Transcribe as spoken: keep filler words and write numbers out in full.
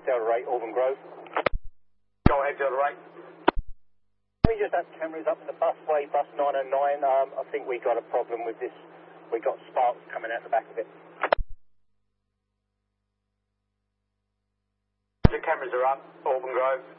Delta eight, Auburn Grove. Go ahead, Delta eight. We just have cameras up the busway, bus nine oh nine. Um, I think we got a problem with this. We got sparks coming out the back of it. The cameras are up, Auburn Grove.